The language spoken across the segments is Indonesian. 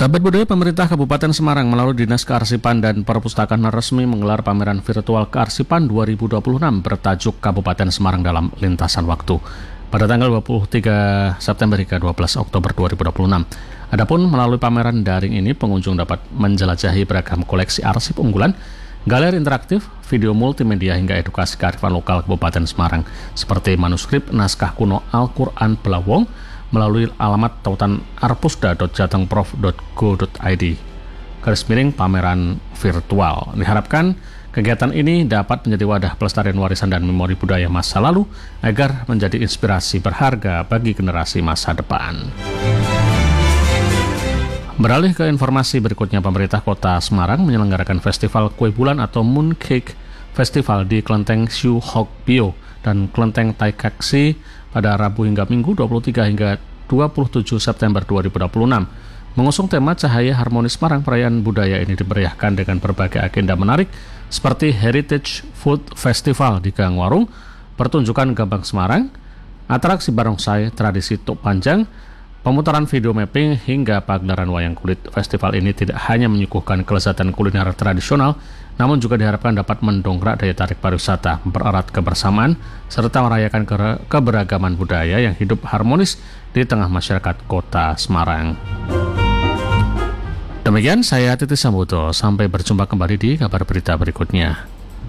Sahabat budaya, pemerintah Kabupaten Semarang melalui Dinas Kearsipan dan Perpustakaan resmi menggelar pameran virtual Kearsipan 2026 bertajuk Kabupaten Semarang dalam Lintasan Waktu pada tanggal 23 September hingga 12 Oktober 2026. Adapun melalui pameran daring ini, pengunjung dapat menjelajahi beragam koleksi arsip unggulan, galeri interaktif, video multimedia hingga edukasi kearifan lokal Kabupaten Semarang seperti manuskrip naskah kuno Al-Quran Belawong melalui alamat tautan arpusda.jatengprof.go.id /pameran virtual. Diharapkan kegiatan ini dapat menjadi wadah pelestarian warisan dan memori budaya masa lalu agar menjadi inspirasi berharga bagi generasi masa depan. Beralih ke informasi berikutnya, pemerintah Kota Semarang menyelenggarakan Festival Kue Bulan atau Mooncake Festival di Kelenteng Siu Hok Bio dan Kelenteng Taikaksi pada Rabu hingga Minggu 23 hingga 27 September 2026. Mengusung tema Cahaya Harmoni Semarang, perayaan budaya ini dimeriahkan dengan berbagai agenda menarik seperti Heritage Food Festival di Gang Warung, pertunjukan Gambang Semarang, atraksi barongsai, tradisi tuk panjang, pemutaran video mapping hingga pagelaran wayang kulit. Festival ini tidak hanya menyuguhkan kelezatan kuliner tradisional, namun juga diharapkan dapat mendongkrak daya tarik pariwisata, mempererat kebersamaan, serta merayakan keberagaman budaya yang hidup harmonis di tengah masyarakat Kota Semarang. Demikian saya Titi Sambuto, sampai berjumpa kembali di kabar berita berikutnya.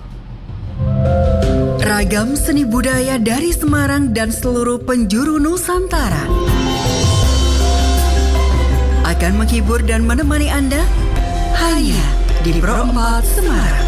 Ragam seni budaya dari Semarang dan seluruh penjuru Nusantara akan menghibur dan menemani Anda hanya di Pro 4 Semarang.